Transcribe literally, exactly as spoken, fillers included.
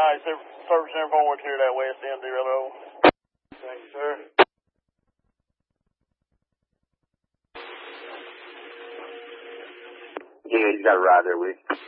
right, Service Center forward here that west end, zero. Thank you, sir. Yeah, you got a ride there, Lee.